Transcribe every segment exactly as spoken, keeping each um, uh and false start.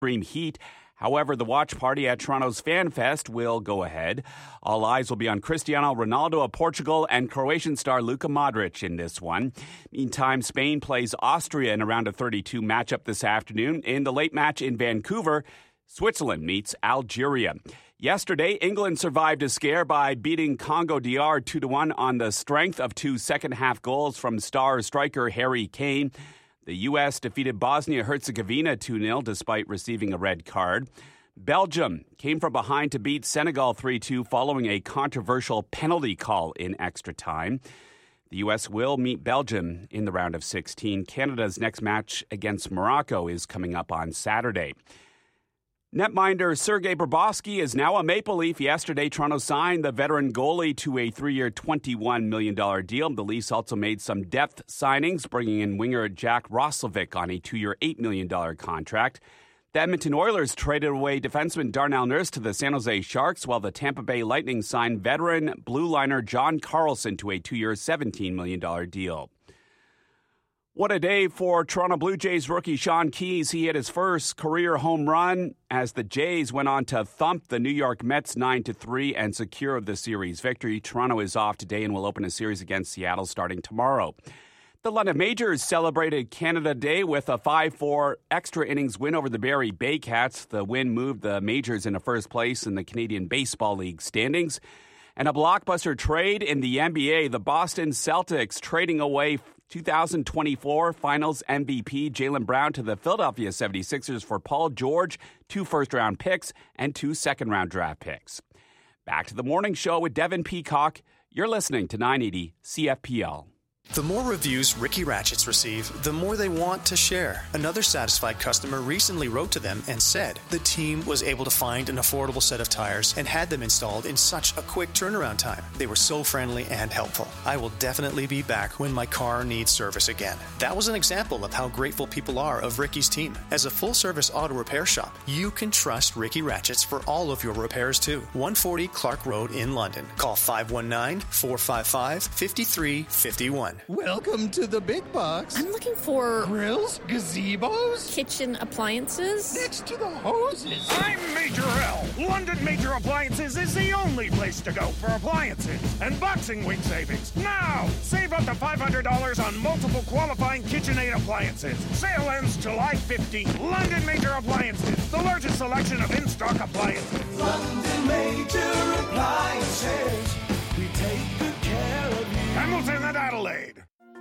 extreme heat. However, the watch party at Toronto's Fan Fest will go ahead. All eyes will be on Cristiano Ronaldo of Portugal and Croatian star Luka Modric in this one. Meantime, Spain plays Austria in a round of thirty-two matchup this afternoon. In the late match in Vancouver, Switzerland meets Algeria. Yesterday, England survived a scare by beating Congo D R two to one on the strength of two second-half goals from star striker Harry Kane. The U S defeated Bosnia-Herzegovina two nil despite receiving a red card. Belgium came from behind to beat Senegal three two following a controversial penalty call in extra time. The U S will meet Belgium in the round of sixteen. Canada's next match against Morocco is coming up on Saturday. Netminder Sergei Bobrovsky is now a Maple Leaf. Yesterday, Toronto signed the veteran goalie to a three-year, twenty-one million dollars deal. The Leafs also made some depth signings, bringing in winger Jack Roslovic on a two-year, eight million dollars contract. The Edmonton Oilers traded away defenseman Darnell Nurse to the San Jose Sharks, while the Tampa Bay Lightning signed veteran blue liner John Carlson to a two-year, seventeen million dollars deal. What a day for Toronto Blue Jays rookie Sean Keyes. He hit his first career home run as the Jays went on to thump the New York Mets nine to three and secure the series victory. Toronto is off today and will open a series against Seattle starting tomorrow. The London Majors celebrated Canada Day with a five four extra innings win over the Barrie Baycats. The win moved the Majors into first place in the Canadian Baseball League standings. And a blockbuster trade in the N B A, the Boston Celtics trading away two thousand twenty-four Finals M V P Jaylen Brown to the Philadelphia seventy-sixers for Paul George, two first-round picks, and two second-round draft picks. Back to the morning show with Devin Peacock. You're listening to nine eighty C F P L. The more reviews Ricky Ratchets receive, the more they want to share. Another satisfied customer recently wrote to them and said the team was able to find an affordable set of tires and had them installed in such a quick turnaround time. They were so friendly and helpful. I will definitely be back when my car needs service again. That was an example of how grateful people are of Ricky's team. As a full-service auto repair shop, you can trust Ricky Ratchets for all of your repairs too. one forty Clark Road in London. Call five one nine, four five five, five three five one. Welcome to the big box. I'm looking for grills, gazebos, kitchen appliances. Next to the hoses. I'm Major L. London Major Appliances is the only place to go for appliances and Boxing Week savings. Now, save up to five hundred dollars on multiple qualifying KitchenAid appliances. Sale ends July fifteenth. London Major Appliances, the largest selection of in-stock appliances. London Major Appliances. We take good care of you. Hamilton and Adelaide.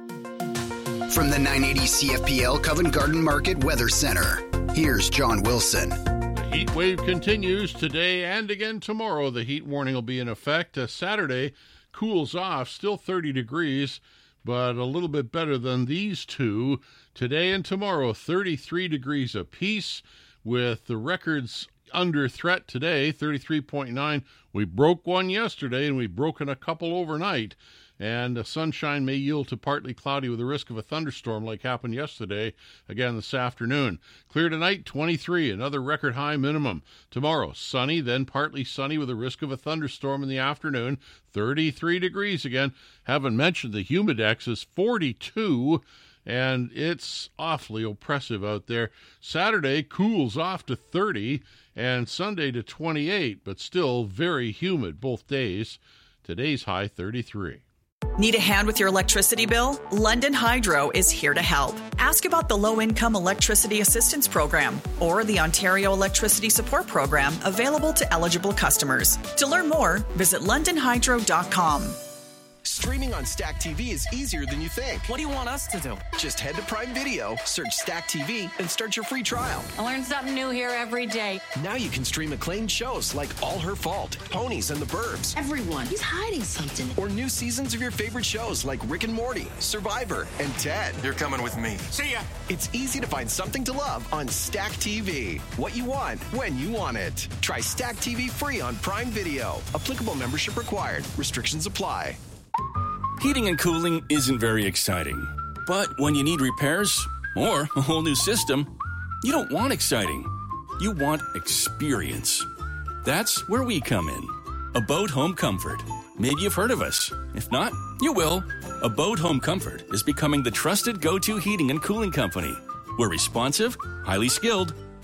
From the nine eighty C F P L Covent Garden Market Weather Center, here's John Wilson. The heat wave continues today and again tomorrow. The heat warning will be in effect. Uh, Saturday cools off, still thirty degrees, but a little bit better than these two. Today and tomorrow, thirty-three degrees apiece, with the records under threat today, thirty-three point nine. We broke one yesterday, and we've broken a couple overnight. And the sunshine may yield to partly cloudy with the risk of a thunderstorm like happened yesterday, again this afternoon. Clear tonight, twenty-three, another record high minimum. Tomorrow, sunny, then partly sunny with the risk of a thunderstorm in the afternoon, thirty-three degrees again. Haven't mentioned the humidex is forty-two, and it's awfully oppressive out there. Saturday cools off to thirty, and Sunday to twenty-eight, but still very humid both days. Today's high, thirty-three. Need a hand with your electricity bill? London Hydro is here to help. Ask about the Low-Income Electricity Assistance Program or the Ontario Electricity Support Program available to eligible customers. To learn more, visit london hydro dot com. Streaming on Stack T V is easier than you think. What do you want us to do? Just head to Prime Video, search Stack T V, and start your free trial. I learn something new here every day. Now you can stream acclaimed shows like All Her Fault, Ponies, and the Burbs. Everyone, he's hiding something. Or new seasons of your favorite shows like Rick and Morty, Survivor, and Ted. You're coming with me. See ya! It's easy to find something to love on Stack T V. What you want, when you want it. Try Stack T V free on Prime Video. Applicable membership required. Restrictions apply. Heating and cooling isn't very exciting. But when you need repairs or a whole new system, you don't want exciting. You want experience. That's where we come in. Abode Home Comfort. Maybe you've heard of us. If not, you will. Abode Home Comfort is becoming the trusted go-to heating and cooling company. We're responsive, highly skilled,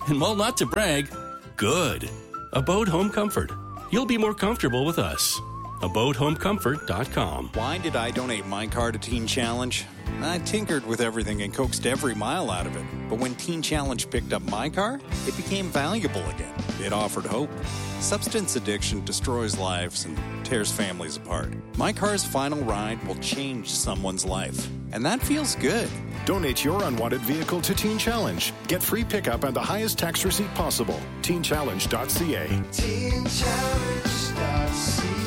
And while not to brag, good. Abode Home Comfort. You'll be more comfortable with us. abode home comfort dot com. Why did I donate my car to Teen Challenge? I tinkered with everything and coaxed every mile out of it. But when Teen Challenge picked up my car, it became valuable again. It offered hope. Substance addiction destroys lives and tears families apart. My car's final ride will change someone's life. And that feels good. Donate your unwanted vehicle to Teen Challenge. Get free pickup and the highest tax receipt possible. teen challenge dot c a. teen challenge dot c a.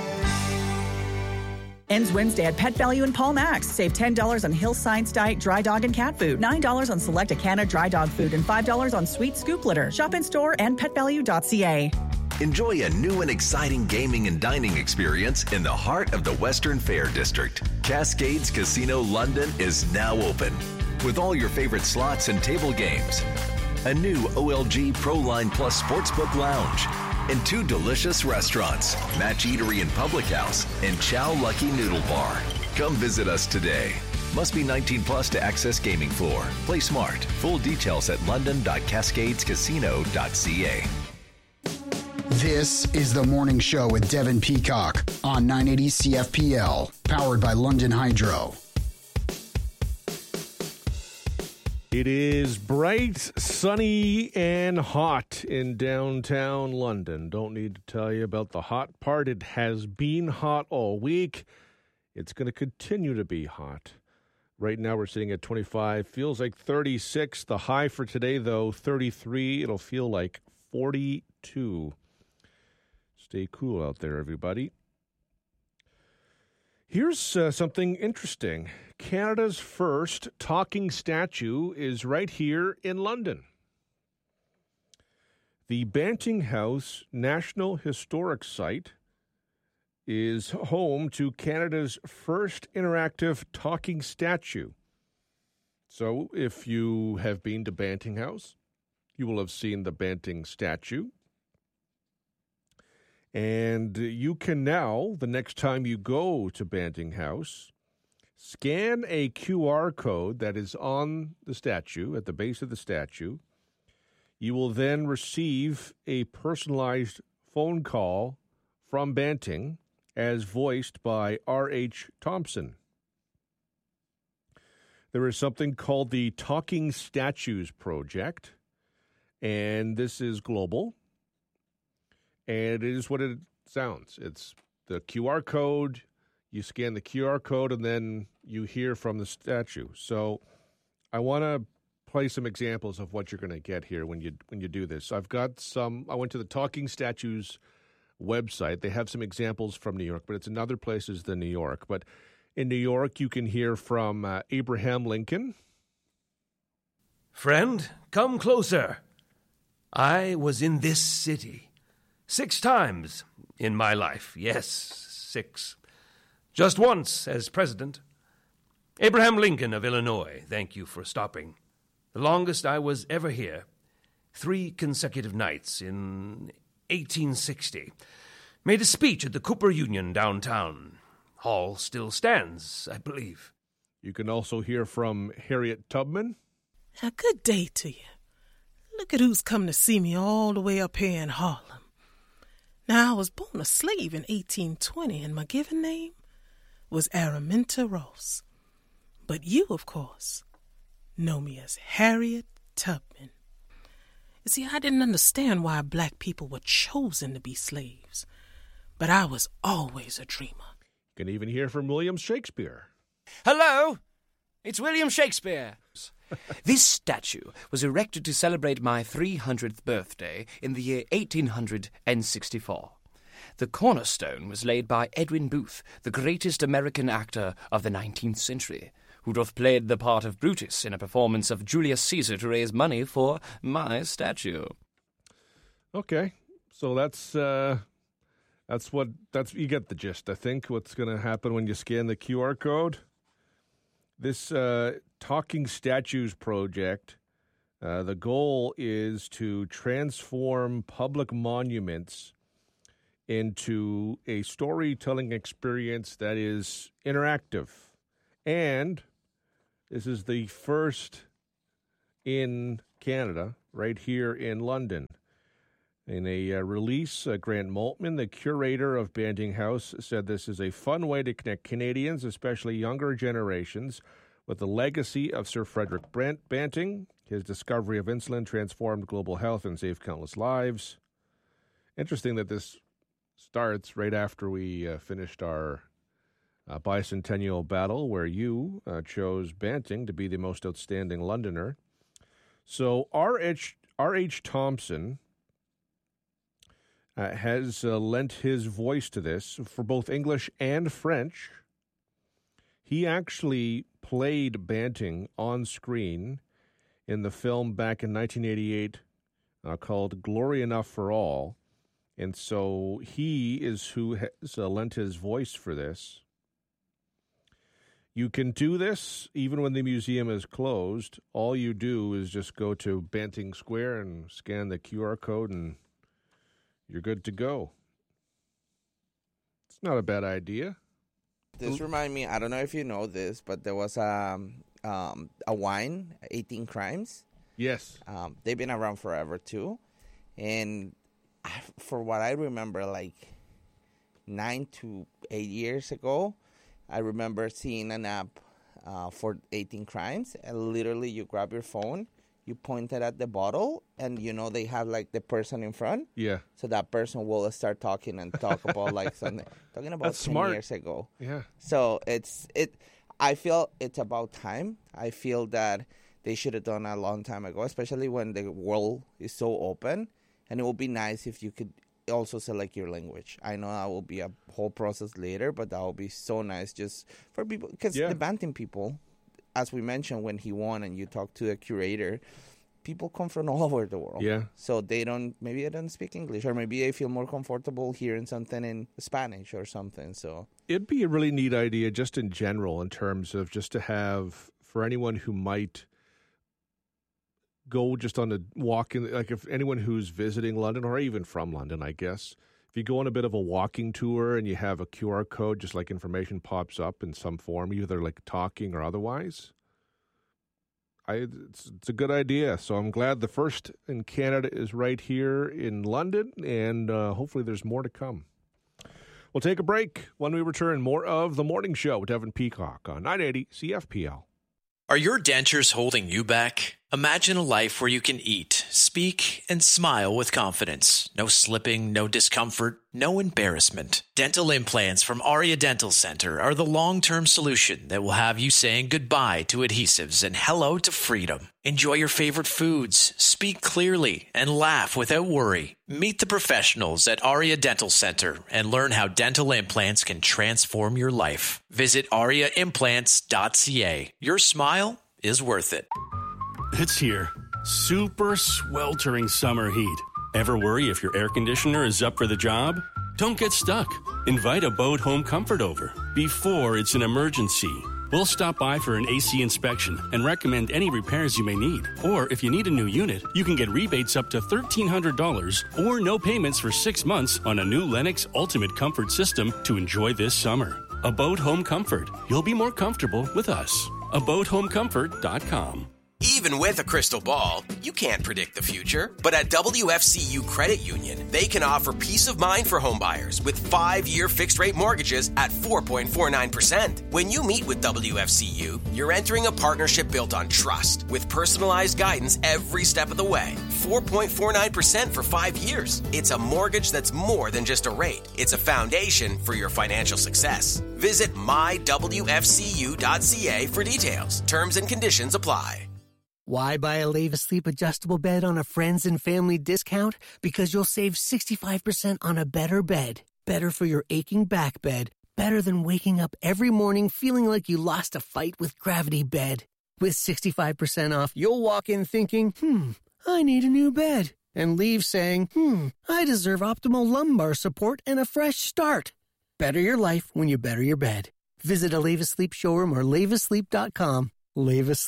Ends Wednesday at Pet Value in Paul Max. Save ten dollars on Hill Science Diet dry dog and cat food, nine dollars on select Acana dry dog food, and five dollars on sweet scoop litter. Shop in store and pet value dot c a. Enjoy a new and exciting gaming and dining experience in the heart of the Western Fair District. Cascades Casino London is now open with all your favorite slots and table games. A new O L G ProLine Plus Sportsbook Lounge and two delicious restaurants, Match Eatery and Public House and Chow Lucky Noodle Bar. Come visit us today. Must be nineteen plus to access gaming floor. Play smart. Full details at london dot cascades casino dot c a. This is the morning show with Devin Peacock on nine eighty C F P L, powered by London Hydro. It is bright, sunny, and hot in downtown London. Don't need to tell you about the hot part. It has been hot all week. It's going to continue to be hot. Right now we're sitting at twenty-five. Feels like thirty-six. The high for today, though, thirty-three. It'll feel like forty-two. Stay cool out there, everybody. Here's uh, something interesting. Canada's first talking statue is right here in London. The Banting House National Historic Site is home to Canada's first interactive talking statue. So if you have been to Banting House, you will have seen the Banting statue. And you can now, the next time you go to Banting House, scan a Q R code that is on the statue, at the base of the statue. You will then receive a personalized phone call from Banting as voiced by R H Thompson. There is something called the Talking Statues Project, and this is global. And it is what it sounds. It's the Q R code. You scan the Q R code, and then you hear from the statue. So I want to play some examples of what you're going to get here when you when you do this. I've got some. I went to the Talking Statues website. They have some examples from New York, but it's in other places than New York. But in New York, you can hear from uh, Abraham Lincoln. Friend, come closer. I was in this city. Six times in my life. Yes, six. Just once as president. Abraham Lincoln of Illinois, thank you for stopping. The longest I was ever here. Three consecutive nights in eighteen sixty. Made a speech at the Cooper Union downtown. Hall still stands, I believe. You can also hear from Harriet Tubman. A good day to you. Look at who's come to see me all the way up here in Harlem. Now, I was born a slave in eighteen twenty, and my given name was Araminta Ross. But you, of course, know me as Harriet Tubman. You see, I didn't understand why black people were chosen to be slaves, but I was always a dreamer. You can even hear from William Shakespeare. Hello, it's William Shakespeare. This statue was erected to celebrate my three hundredth birthday in the year eighteen sixty-four. The cornerstone was laid by Edwin Booth, the greatest American actor of the nineteenth century, who doth played the part of Brutus in a performance of Julius Caesar to raise money for my statue. Okay, so that's uh, that's what that's you get the gist. I think what's going to happen when you scan the Q R code. This uh, Talking Statues project, uh, the goal is to transform public monuments into a storytelling experience that is interactive. And this is the first in Canada, right here in London. In a uh, release, uh, Grant Maltman, the curator of Banting House, said this is a fun way to connect Canadians, especially younger generations, with the legacy of Sir Frederick Brant Banting. His discovery of insulin transformed global health and saved countless lives. Interesting that this starts right after we uh, finished our uh, bicentennial battle, where you uh, chose Banting to be the most outstanding Londoner. So R H R H Thompson Uh, has uh, lent his voice to this for both English and French. He actually played Banting on screen in the film back in nineteen eighty-eight uh, called Glory Enough for All. And so he is who has uh, lent his voice for this. You can do this even when the museum is closed. All you do is just go to Banting Square and scan the Q R code and you're good to go. It's not a bad idea. This reminds me, I don't know if you know this, but there was a, um, a wine, eighteen Crimes. Yes. Um, they've been around forever, too. And I, for what I remember, like nine to eight years ago, I remember seeing an app uh, for eighteen Crimes. And literally, you grab your phone, you point it at the bottle, and you know they have like the person in front. Yeah. So that person will start talking and talk about like something. Talking about That's ten smart. years ago. Yeah. So it's it. I feel it's about time. I feel that they should have done a long time ago, especially when the world is so open. And it would be nice if you could also select your language. I know that will be a whole process later, but that would be so nice just for people because Yeah. the Banting people. As we mentioned, when he won and you talk to a curator, people come from all over the world. Yeah. So they don't, maybe they don't speak English, or maybe they feel more comfortable hearing something in Spanish or something. So It'd be a really neat idea just in general in terms of just to have, for anyone who might go just on a walk in, like if anyone who's visiting London or even from London, I guess, if you go on a bit of a walking tour and you have a Q R code, just like information pops up in some form, either like talking or otherwise, I it's, it's a good idea. So I'm glad the first in Canada is right here in London, and uh, hopefully there's more to come. We'll take a break. When we return, more of The Morning Show with Devin Peacock on nine eighty C F P L. Are your dentures holding you back? Imagine a life where you can eat, speak, and smile with confidence. No slipping, no discomfort, no embarrassment. Dental implants from Aria Dental Center are the long-term solution that will have you saying goodbye to adhesives and hello to freedom. Enjoy your favorite foods, speak clearly, and laugh without worry. Meet the professionals at Aria Dental Center and learn how dental implants can transform your life. Visit aria implants dot c a. Your smile is worth it. It's here. Super sweltering summer heat. Ever worry if your air conditioner is up for the job? Don't get stuck. Invite Abode Home Comfort over before it's an emergency. We'll stop by for an A C inspection and recommend any repairs you may need. Or if you need a new unit, you can get rebates up to thirteen hundred dollars or no payments for six months on a new Lennox Ultimate Comfort system to enjoy this summer. Abode Home Comfort. You'll be more comfortable with us. abode home comfort dot com. Even with a crystal ball, you can't predict the future. But at W F C U Credit Union, they can offer peace of mind for homebuyers with five-year fixed-rate mortgages at four point four nine percent. When you meet with W F C U, you're entering a partnership built on trust with personalized guidance every step of the way. four point four nine percent for five years. It's a mortgage that's more than just a rate. It's a foundation for your financial success. Visit my w f c u dot c a for details. Terms and conditions apply. Why buy a Leva Sleep adjustable bed on a friends and family discount? Because you'll save sixty-five percent on a better bed. Better for your aching back bed. Better than waking up every morning feeling like you lost a fight with Gravity Bed. With sixty-five percent off, you'll walk in thinking, hmm, I need a new bed. And leave saying, hmm, I deserve optimal lumbar support and a fresh start. Better your life when you better your bed. Visit a Leva Sleep showroom or leva sleep dot com. Leva Sleep.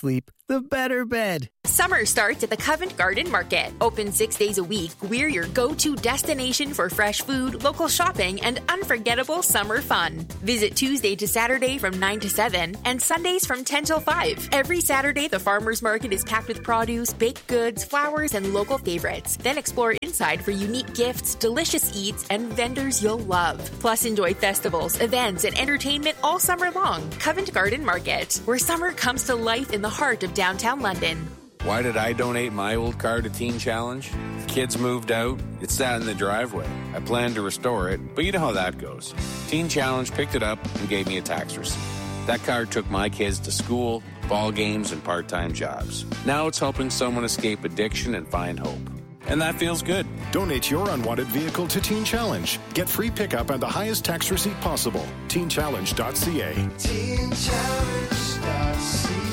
the better bed. Summer starts at the Covent Garden Market. Open six days a week, we're your go-to destination for fresh food, local shopping, and unforgettable summer fun. Visit Tuesday to Saturday from nine to seven and Sundays from ten till five. Every Saturday, the farmers market is packed with produce, baked goods, flowers, and local favorites. Then explore inside for unique gifts, delicious eats, and vendors you'll love. Plus, enjoy festivals, events, and entertainment all summer long. Covent Garden Market, where summer comes to life in the heart of downtown London. Why did I donate my old car to Teen Challenge? Kids moved out, it sat in the driveway. I planned to restore it, but you know how that goes. Teen Challenge picked it up and gave me a tax receipt. That car took my kids to school, ball games, and part-time jobs. Now it's helping someone escape addiction and find hope. And that feels good. Donate your unwanted vehicle to Teen Challenge. Get free pickup and the highest tax receipt possible. teen challenge dot c a. teen challenge dot c a.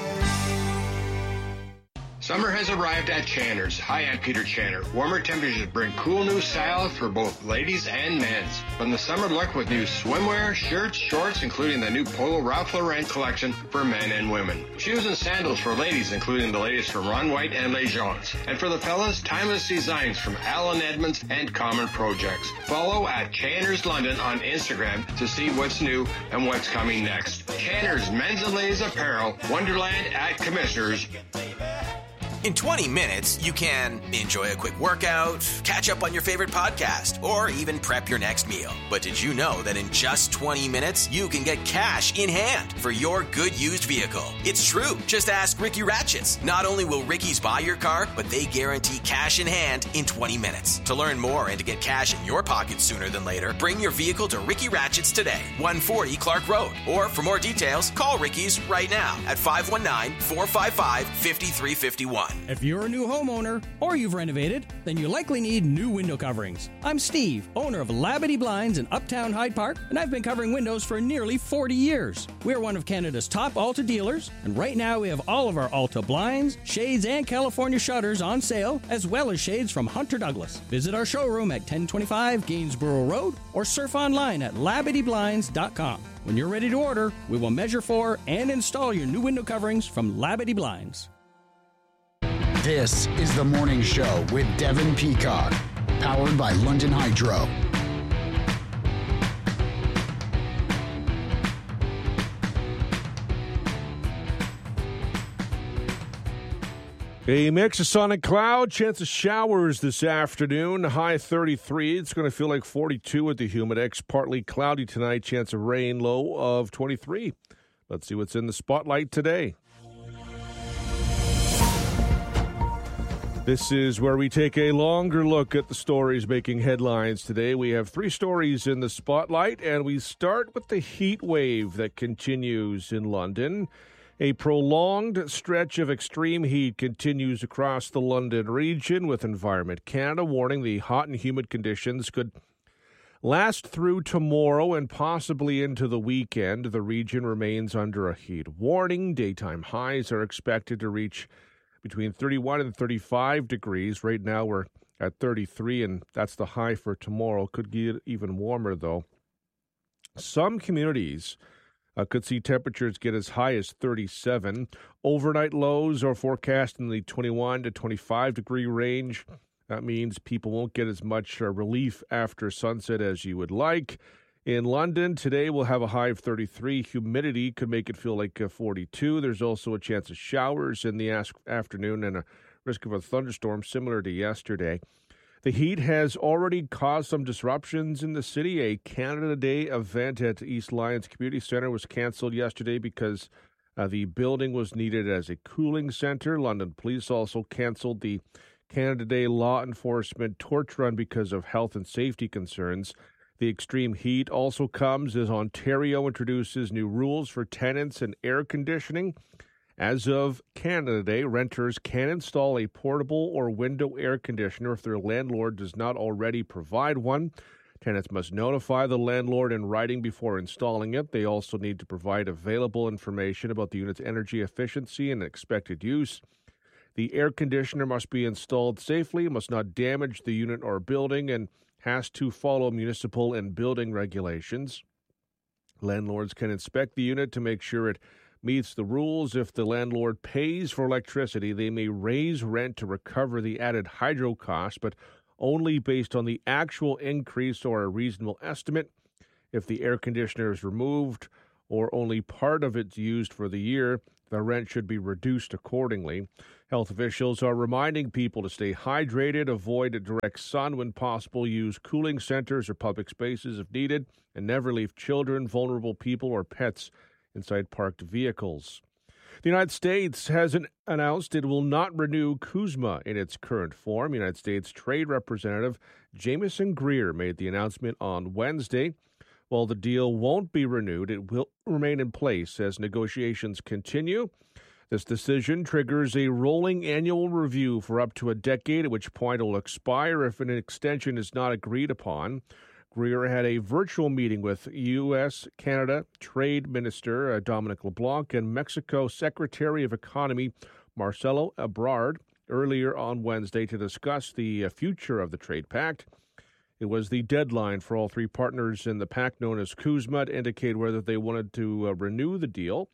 Summer has arrived at Channer's. Hi, I'm Peter Channer. Warmer temperatures bring cool new styles for both ladies and men's. From the summer look with new swimwear, shirts, shorts, including the new Polo Ralph Lauren collection for men and women. Shoes and sandals for ladies, including the latest from Ron White and Les Jones. And for the fellas, timeless designs from Alan Edmonds and Common Projects. Follow at Channer's London on Instagram to see what's new and what's coming next. Channer's Men's and Ladies Apparel, Wonderland at Commissioners. In twenty minutes, you can enjoy a quick workout, catch up on your favorite podcast, or even prep your next meal. But did you know that in just twenty minutes, you can get cash in hand for your good used vehicle? It's true. Just ask Ricky Ratchets. Not only will Ricky's buy your car, but they guarantee cash in hand in twenty minutes. To learn more and to get cash in your pocket sooner than later, bring your vehicle to Ricky Ratchets today, one forty Clark Road. Or for more details, call Ricky's right now at five one nine, four five five, five three five one. If you're a new homeowner or you've renovated, then you likely need new window coverings. I'm Steve, owner of Labadee Blinds in Uptown Hyde Park, and I've been covering windows for nearly forty years. We're one of Canada's top Alta dealers, and right now we have all of our Alta blinds, shades, and California shutters on sale, as well as shades from Hunter Douglas. Visit our showroom at ten twenty-five Gainsborough Road or surf online at labadee blinds dot com. When you're ready to order, we will measure for and install your new window coverings from Labadee Blinds. This is The Morning Show with Devin Peacock, powered by London Hydro. A mix of sun and cloud, chance of showers this afternoon, high thirty-three. It's going to feel like forty-two at the Humidex. Partly cloudy tonight, chance of rain, low of twenty-three. Let's see what's in the spotlight today. This is where we take a longer look at the stories making headlines today. We have three stories in the spotlight, and we start with the heat wave that continues in London. A prolonged stretch of extreme heat continues across the London region, with Environment Canada warning the hot and humid conditions could last through tomorrow and possibly into the weekend. The region remains under a heat warning. Daytime highs are expected to reach between thirty-one and thirty-five degrees. Right now we're at thirty-three, and that's the high for tomorrow. Could get even warmer, though. Some communities uh, could see temperatures get as high as thirty-seven. Overnight lows are forecast in the twenty-one to twenty-five degree range. That means people won't get as much uh, relief after sunset as you would like. In London, today we'll have a high of thirty-three. Humidity could make it feel like uh, forty-two. There's also a chance of showers in the as- afternoon and a risk of a thunderstorm similar to yesterday. The heat has already caused some disruptions in the city. A Canada Day event at East Lyons Community Centre was canceled yesterday because uh, the building was needed as a cooling centre. London Police also canceled the Canada Day law enforcement torch run because of health and safety concerns. The extreme heat also comes as Ontario introduces new rules for tenants and air conditioning. As of Canada Day, renters can install a portable or window air conditioner if their landlord does not already provide one. Tenants must notify the landlord in writing before installing it. They also need to provide available information about the unit's energy efficiency and expected use. The air conditioner must be installed safely, must not damage the unit or building, and has to follow municipal and building regulations. Landlords can inspect the unit to make sure it meets the rules. If the landlord pays for electricity, they may raise rent to recover the added hydro cost, but only based on the actual increase or a reasonable estimate. If the air conditioner is removed or only part of it's used for the year, the rent should be reduced accordingly. Health officials are reminding people to stay hydrated, avoid direct sun when possible, use cooling centers or public spaces if needed, and never leave children, vulnerable people, or pets inside parked vehicles. The United States has an, announced it will not renew CUSMA in its current form. United States Trade Representative Jamieson Greer made the announcement on Wednesday. While the deal won't be renewed, it will remain in place as negotiations continue. This decision triggers a rolling annual review for up to a decade, at which point it will expire if an extension is not agreed upon. Greer had a virtual meeting with U S Canada Trade Minister uh, Dominic LeBlanc and Mexico Secretary of Economy Marcelo Ebrard earlier on Wednesday to discuss the uh, future of the trade pact. It was the deadline for all three partners in the pact known as CUSMA to indicate whether they wanted to uh, renew the deal.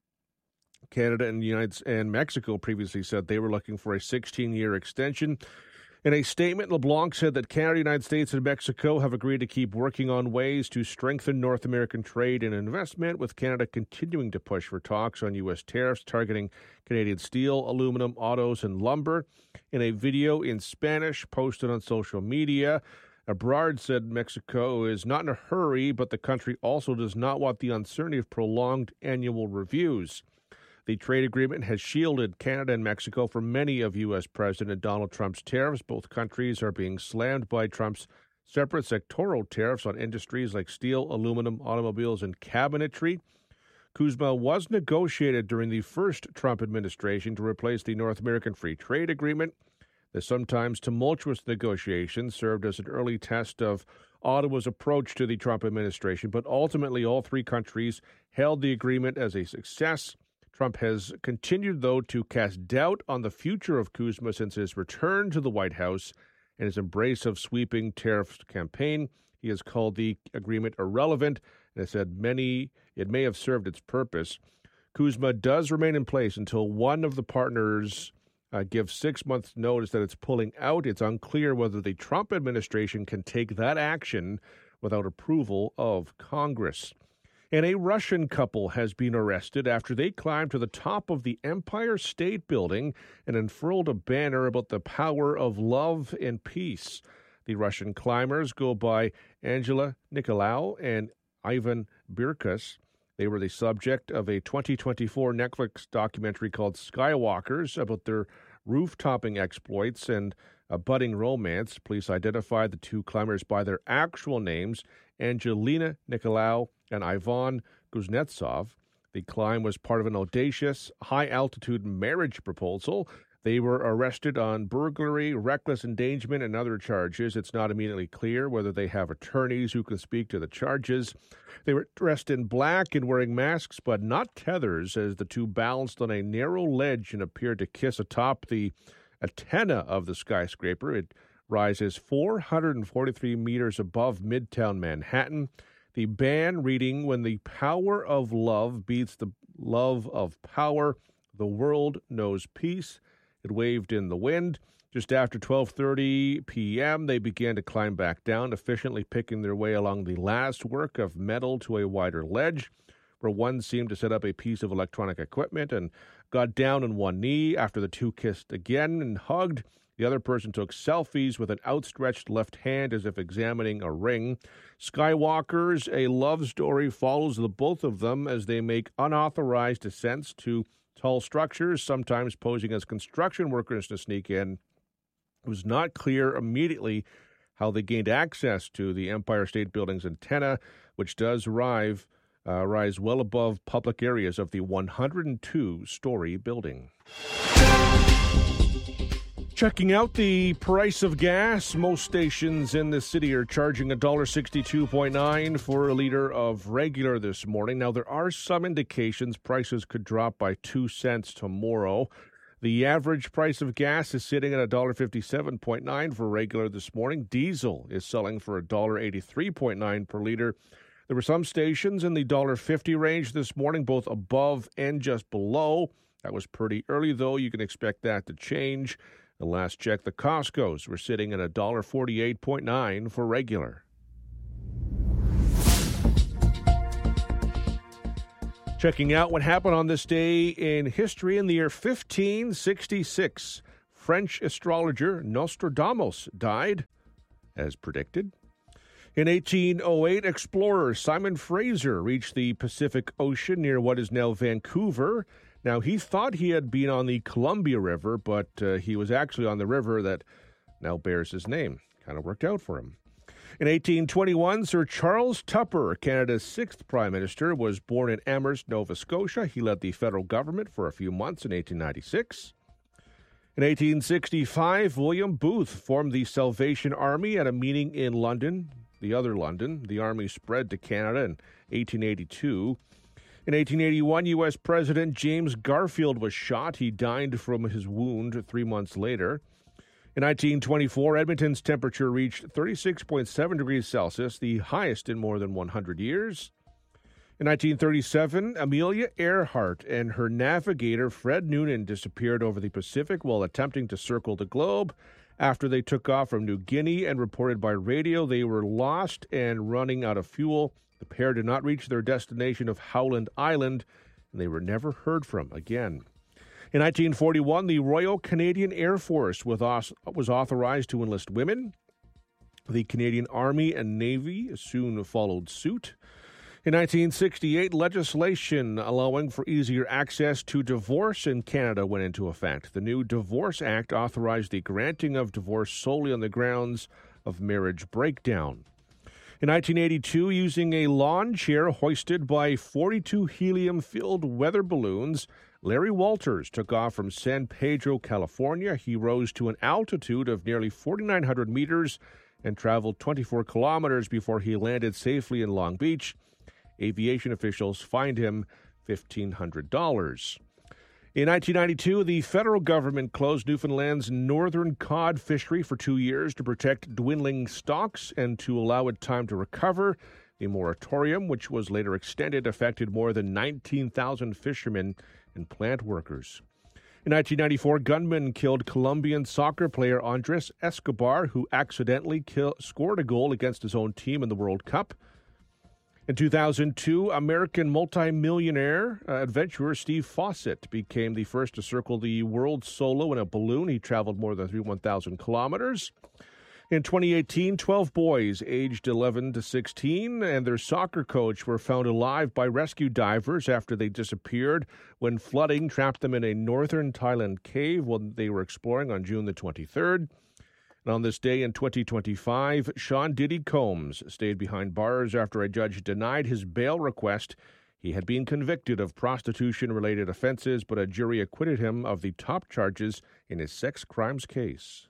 Canada and United and Mexico previously said they were looking for a sixteen-year extension. In a statement, LeBlanc said that Canada, United States, and Mexico have agreed to keep working on ways to strengthen North American trade and investment, with Canada continuing to push for talks on U S tariffs targeting Canadian steel, aluminum, autos, and lumber. In a video in Spanish posted on social media, Ebrard said Mexico is not in a hurry, but the country also does not want the uncertainty of prolonged annual reviews. The trade agreement has shielded Canada and Mexico from many of U S. President Donald Trump's tariffs. Both countries are being slammed by Trump's separate sectoral tariffs on industries like steel, aluminum, automobiles, and cabinetry. CUSMA was negotiated during the first Trump administration to replace the North American Free Trade Agreement. The sometimes tumultuous negotiations served as an early test of Ottawa's approach to the Trump administration, but ultimately all three countries hailed the agreement as a success. Trump has continued, though, to cast doubt on the future of CUSMA since his return to the White House and his embrace of sweeping tariffs campaign. He has called the agreement irrelevant and has said many it may have served its purpose. CUSMA does remain in place until one of the partners uh, gives six months' notice that it's pulling out. It's unclear whether the Trump administration can take that action without approval of Congress. And a Russian couple has been arrested after they climbed to the top of the Empire State Building and unfurled a banner about the power of love and peace. The Russian climbers go by Angela Nicolau and Ivan Birkus. They were the subject of a twenty twenty-four Netflix documentary called Skywalkers about their roof-topping exploits and a budding romance. Police identified the two climbers by their actual names, Angelina Nicolau and Ivan Kuznetsov. The climb was part of an audacious, high-altitude marriage proposal. They were arrested on burglary, reckless endangerment, and other charges. It's not immediately clear whether they have attorneys who can speak to the charges. They were dressed in black and wearing masks, but not tethers, as the two balanced on a narrow ledge and appeared to kiss atop the antenna of the skyscraper. It rises four hundred forty-three meters above Midtown Manhattan. The band reading, "When the power of love beats the love of power, the world knows peace." It waved in the wind. Just after twelve thirty p.m., they began to climb back down, efficiently picking their way along the last work of metal to a wider ledge, where one seemed to set up a piece of electronic equipment and got down on one knee. After the two kissed again and hugged, the other person took selfies with an outstretched left hand as if examining a ring. Skywalkers, a love story, follows the both of them as they make unauthorized ascents to tall structures, sometimes posing as construction workers to sneak in. It was not clear immediately how they gained access to the Empire State Building's antenna, which does rise, uh, rise well above public areas of the one hundred two story building. Checking out the price of gas, most stations in the city are charging one dollar sixty-two point nine for a liter of regular this morning. Now, there are some indications prices could drop by two cents tomorrow. The average price of gas is sitting at one dollar fifty-seven point nine for regular this morning. Diesel is selling for one dollar eighty-three point nine per liter. There were some stations in the one dollar fifty range this morning, both above and just below. That was pretty early, though. You can expect that to change. The last check, the Costco's were sitting at one dollar forty-eight point nine for regular. Checking out what happened on this day in history in the year fifteen sixty-six. French astrologer Nostradamus died, as predicted. In eighteen oh eight, explorer Simon Fraser reached the Pacific Ocean near what is now Vancouver. Now, he thought he had been on the Columbia River, but uh, he was actually on the river that now bears his name. Kind of worked out for him. In eighteen twenty-one, Sir Charles Tupper, Canada's sixth Prime Minister, was born in Amherst, Nova Scotia. He led the federal government for a few months in eighteen ninety-six. In eighteen sixty-five, William Booth formed the Salvation Army at a meeting in London, the other London. The army spread to Canada in eighteen eighty-two. In eighteen eighty-one, U S President James Garfield was shot. He died from his wound three months later. In nineteen twenty-four, Edmonton's temperature reached thirty-six point seven degrees Celsius, the highest in more than one hundred years. In nineteen thirty-seven, Amelia Earhart and her navigator Fred Noonan disappeared over the Pacific while attempting to circle the globe. After they took off from New Guinea and reported by radio they were lost and running out of fuel, the pair did not reach their destination of Howland Island, and they were never heard from again. In nineteen forty-one, the Royal Canadian Air Force was authorized to enlist women. The Canadian Army and Navy soon followed suit. In nineteen sixty-eight, legislation allowing for easier access to divorce in Canada went into effect. The new Divorce Act authorized the granting of divorce solely on the grounds of marriage breakdown. In nineteen eighty-two, using a lawn chair hoisted by forty-two helium-filled weather balloons, Larry Walters took off from San Pedro, California. He rose to an altitude of nearly forty-nine hundred meters and traveled twenty-four kilometers before he landed safely in Long Beach. Aviation officials fined him fifteen hundred dollars. In nineteen ninety-two, the federal government closed Newfoundland's northern cod fishery for two years to protect dwindling stocks and to allow it time to recover. The moratorium, which was later extended, affected more than nineteen thousand fishermen and plant workers. In nineteen ninety-four, gunmen killed Colombian soccer player Andres Escobar, who accidentally kill, scored a goal against his own team in the World Cup. In two thousand two, American multimillionaire uh, adventurer Steve Fawcett became the first to circle the world solo in a balloon. He traveled more than thirty-one thousand kilometers. In twenty eighteen, twelve boys aged eleven to sixteen and their soccer coach were found alive by rescue divers after they disappeared when flooding trapped them in a northern Thailand cave when they were exploring on June the twenty-third. And on this day in twenty twenty-five, Sean Diddy Combs stayed behind bars after a judge denied his bail request. He had been convicted of prostitution-related offenses, but a jury acquitted him of the top charges in his sex crimes case.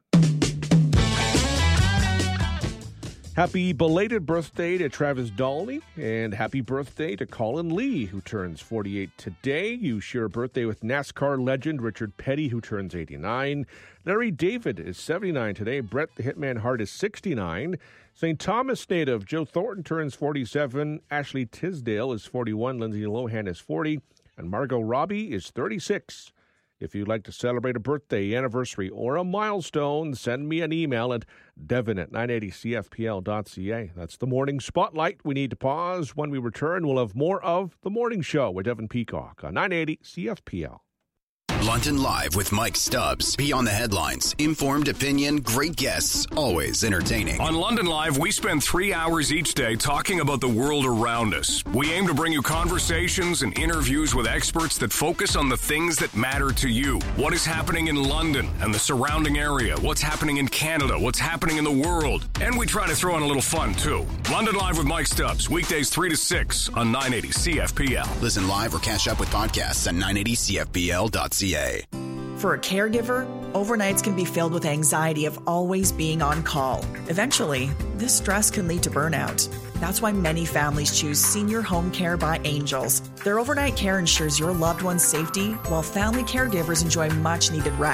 Happy belated birthday to Travis Dalney, and happy birthday to Colin Lee, who turns forty-eight today. You share a birthday with NASCAR legend Richard Petty, who turns eighty-nine. Larry David is seventy-nine today. Bret the Hitman Hart is sixty-nine. Saint Thomas native Joe Thornton turns forty-seven. Ashley Tisdale is forty-one. Lindsay Lohan is forty. And Margot Robbie is thirty-six. If you'd like to celebrate a birthday, anniversary, or a milestone, send me an email at devin at nine eighty c f p l dot c a. That's the Morning Spotlight. We need to pause. When we return, we'll have more of The Morning Show with Devin Peacock on nine eighty C F P L. London Live with Mike Stubbs. Beyond the headlines. Informed opinion, great guests, always entertaining. On London Live, we spend three hours each day talking about the world around us. We aim to bring you conversations and interviews with experts that focus on the things that matter to you. What is happening in London and the surrounding area? What's happening in Canada? What's happening in the world? And we try to throw in a little fun, too. London Live with Mike Stubbs, weekdays three to six on nine eighty C F P L. Listen live or catch up with podcasts at nine eighty c f p l dot c a. For a caregiver, overnights can be filled with anxiety of always being on call. Eventually, this stress can lead to burnout. That's why many families choose Senior Home Care by Angels. Their overnight care ensures your loved one's safety while family caregivers enjoy much-needed rest.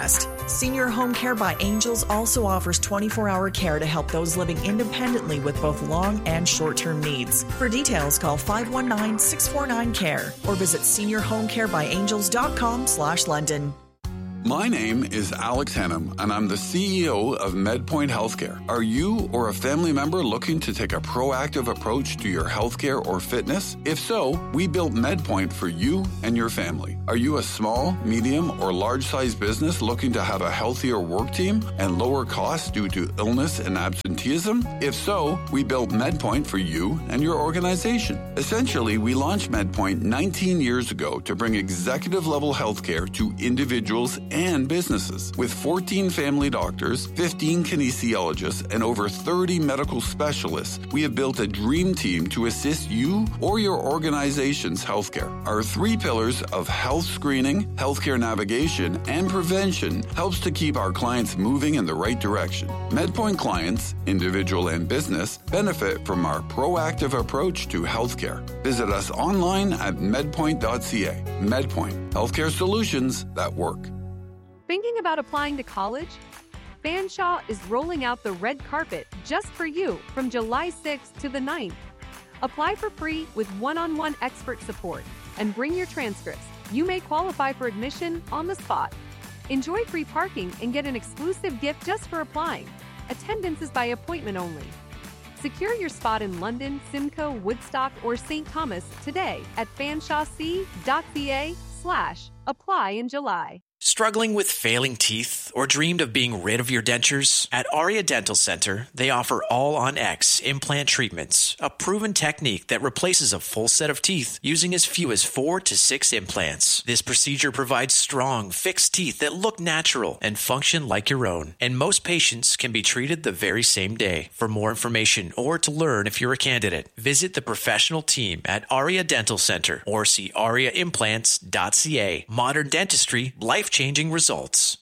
Senior Home Care by Angels also offers twenty-four hour care to help those living independently with both long and short-term needs. For details, call five one nine, six four nine, C A R E or visit senior home care by angels dot com slash London. My name is Alex Hennum, and I'm the C E O of MedPoint Healthcare. Are you or a family member looking to take a proactive approach to your healthcare or fitness? If so, we built MedPoint for you and your family. Are you a small, medium, or large-sized business looking to have a healthier work team and lower costs due to illness and absenteeism? If so, we built MedPoint for you and your organization. Essentially, we launched MedPoint nineteen years ago to bring executive-level healthcare to individuals and businesses. With fourteen family doctors, fifteen kinesiologists, and over thirty medical specialists, we have built a dream team to assist you or your organization's healthcare. Our three pillars of health screening, healthcare navigation, and prevention helps to keep our clients moving in the right direction. MedPoint clients, individual and business, benefit from our proactive approach to healthcare. Visit us online at medpoint dot c a. MedPoint, healthcare solutions that work. Thinking about applying to college? Fanshawe is rolling out the red carpet just for you from July sixth to the ninth. Apply for free with one-on-one expert support and bring your transcripts. You may qualify for admission on the spot. Enjoy free parking and get an exclusive gift just for applying. Attendance is by appointment only. Secure your spot in London, Simcoe, Woodstock, or Saint Thomas today at fanshawec dot c a slash apply in July. Struggling with failing teeth or dreamed of being rid of your dentures? At Aria Dental Center, they offer All-on-X implant treatments, a proven technique that replaces a full set of teeth using as few as four to six implants. This procedure provides strong, fixed teeth that look natural and function like your own, and most patients can be treated the very same day. For more information or to learn if you're a candidate, visit the professional team at Aria Dental Center or see aria implants dot c a. Modern dentistry, life changing results.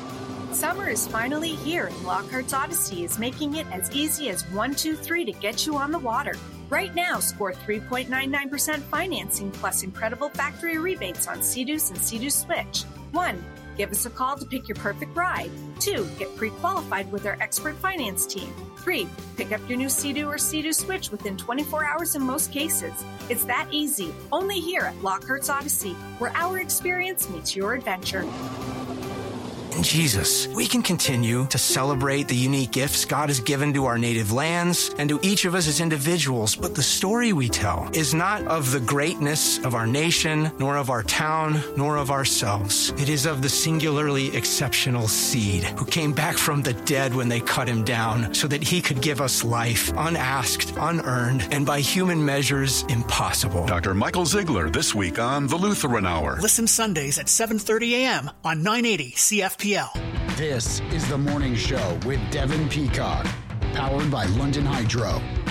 Summer is finally here, and Lockhart's Odyssey is making it as easy as one, two, three to get you on the water. Right now, score three point nine nine percent financing plus incredible factory rebates on Sea-Doos and Sea-Doo Switch. One, give us a call to pick your perfect ride. Two, get pre-qualified with our expert finance team. Three, pick up your new Sea-Doo or Sea-Doo Switch within twenty-four hours in most cases. It's that easy, only here at Lockhart's Odyssey, where our experience meets your adventure. Jesus, we can continue to celebrate the unique gifts God has given to our native lands and to each of us as individuals, but the story we tell is not of the greatness of our nation, nor of our town, nor of ourselves. It is of the singularly exceptional seed who came back from the dead when they cut him down so that he could give us life, unasked, unearned, and by human measures, impossible. Doctor Michael Ziegler this week on The Lutheran Hour. Listen Sundays at seven thirty a.m. on nine eighty C F P L. This is The Morning Show with Devin Peacock, powered by London Hydro.